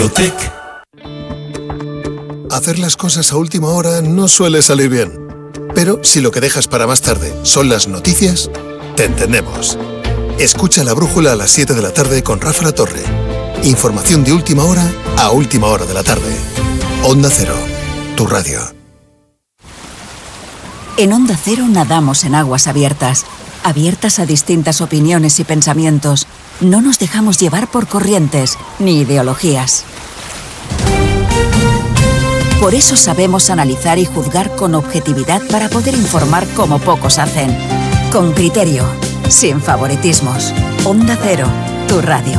Eurotech. Hacer las cosas a última hora no suele salir bien. Pero si lo que dejas para más tarde son las noticias, te entendemos. Escucha La Brújula a las 7 de la tarde con Rafa La Torre. Información de última hora a última hora de la tarde. Onda Cero, tu radio. En Onda Cero nadamos en aguas abiertas. Abiertas a distintas opiniones y pensamientos. No nos dejamos llevar por corrientes ni ideologías. Por eso sabemos analizar y juzgar con objetividad para poder informar como pocos hacen. Con criterio, sin favoritismos. Onda Cero, tu radio.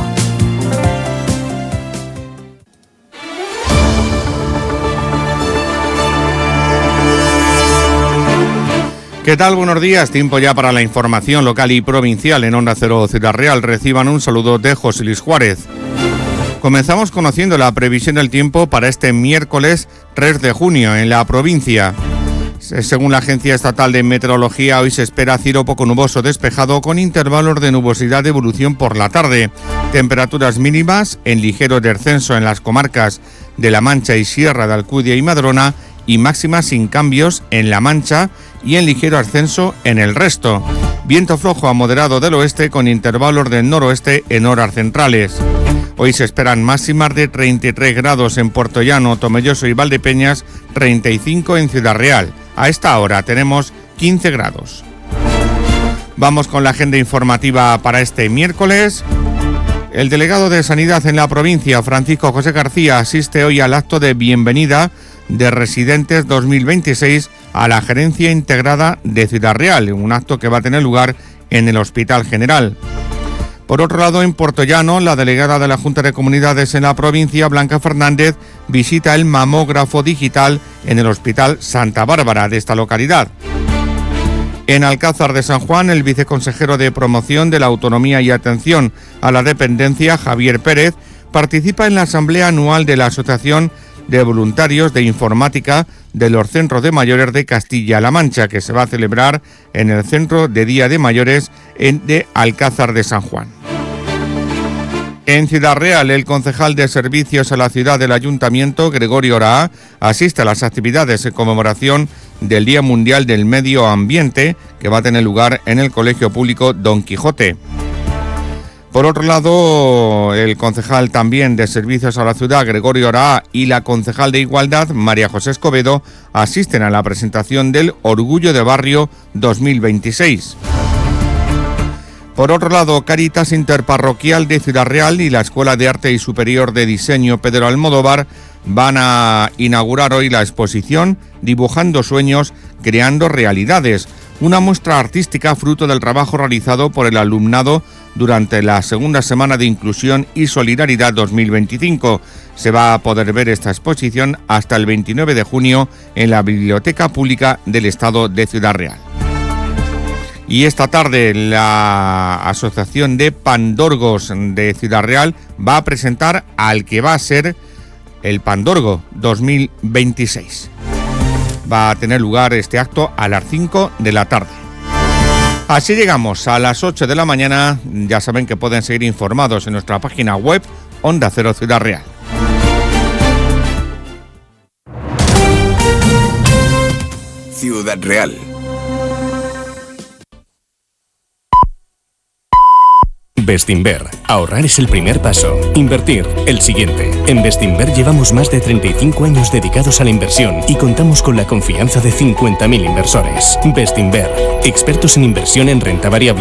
¿Qué tal? Buenos días. Tiempo ya para la información local y provincial en Onda Cero Ciudad Real. Reciban un saludo de José Luis Juárez. Comenzamos conociendo la previsión del tiempo para este miércoles 3 de junio en la provincia. Según la Agencia Estatal de Meteorología, hoy se espera cielo poco nuboso despejado con intervalos de nubosidad de evolución por la tarde. Temperaturas mínimas en ligero descenso en las comarcas de La Mancha y Sierra de Alcudia y Madrona y máximas sin cambios en La Mancha y en ligero ascenso en el resto. Viento flojo a moderado del oeste con intervalos del noroeste en horas centrales. Hoy se esperan máximas de 33 grados en Puerto Llano, Tomelloso y Valdepeñas, 35 en Ciudad Real. A esta hora tenemos 15 grados. Vamos con la agenda informativa para este miércoles. El delegado de Sanidad en la provincia, Francisco José García, asiste hoy al acto de bienvenida de Residentes 2026 a la Gerencia Integrada de Ciudad Real, un acto que va a tener lugar en el Hospital General. Por otro lado, en Puertollano, la delegada de la Junta de Comunidades en la provincia, Blanca Fernández, visita el mamógrafo digital en el Hospital Santa Bárbara de esta localidad. En Alcázar de San Juan, el viceconsejero de Promoción de la Autonomía y Atención a la Dependencia, Javier Pérez, participa en la asamblea anual de la Asociación de Voluntarios de Informática de los Centros de Mayores de Castilla-La Mancha, que se va a celebrar en el Centro de Día de Mayores de Alcázar de San Juan. En Ciudad Real, el concejal de Servicios a la Ciudad del Ayuntamiento, Gregorio Oraá, asiste a las actividades en conmemoración del Día Mundial del Medio Ambiente, que va a tener lugar en el Colegio Público Don Quijote. Por otro lado, el concejal también de Servicios a la Ciudad, Gregorio Oraá, y la concejal de Igualdad, María José Escobedo, asisten a la presentación del Orgullo de Barrio 2026. Por otro lado, Cáritas Interparroquial de Ciudad Real y la Escuela de Arte y Superior de Diseño Pedro Almodóvar van a inaugurar hoy la exposición Dibujando Sueños, Creando Realidades, una muestra artística fruto del trabajo realizado por el alumnado durante la segunda semana de Inclusión y Solidaridad 2025. Se va a poder ver esta exposición hasta el 29 de junio en la Biblioteca Pública del Estado de Ciudad Real. Y esta tarde la Asociación de Pandorgos de Ciudad Real va a presentar al que va a ser el Pandorgo 2026. Va a tener lugar este acto a las 5 de la tarde. Así llegamos a las 8 de la mañana. Ya saben que pueden seguir informados en nuestra página web Onda Cero Ciudad Real. Ciudad Real. Bestinver. Ahorrar es el primer paso. Invertir, el siguiente. En Bestinver llevamos más de 35 años dedicados a la inversión y contamos con la confianza de 50.000 inversores. Bestinver. Expertos en inversión en renta variable.